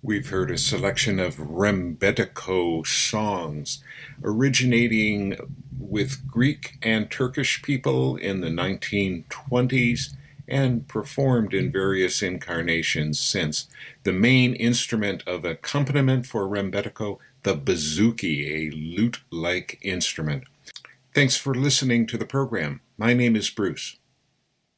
We've heard a selection of Rembetiko songs originating with Greek and Turkish people in the 1920s and performed in various incarnations since. The main instrument of accompaniment for Rembetiko, the bouzouki, a lute-like instrument. Thanks for listening to the program. My name is Bruce.